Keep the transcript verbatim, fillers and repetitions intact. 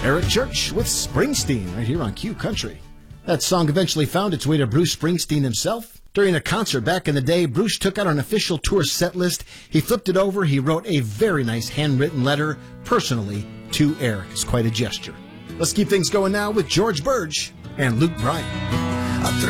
Eric Church with Springsteen right here on Q Country. That song eventually found its way to Bruce Springsteen himself. During a concert back in the day, Bruce took out an official tour set list. He flipped it over. He wrote a very nice handwritten letter personally to Eric. It's quite a gesture. Let's keep things going now with George Burge and Luke Bryan.